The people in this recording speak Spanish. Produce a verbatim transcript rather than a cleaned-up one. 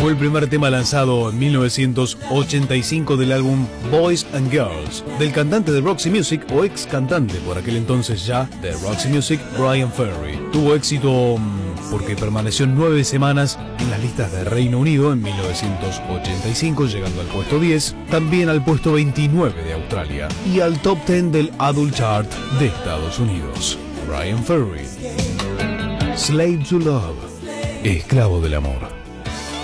fue el primer tema lanzado en mil novecientos ochenta y cinco del álbum Boys and Girls, del cantante de Roxy Music, o ex cantante por aquel entonces ya de Roxy Music, Bryan Ferry. Tuvo éxito porque permaneció nueve semanas en las listas de Reino Unido en mil novecientos ochenta y cinco, llegando al puesto diez, también al puesto veintinueve de Australia y al top diez del Adult Chart de Estados Unidos. Bryan Ferry, Slave to Love, esclavo del amor.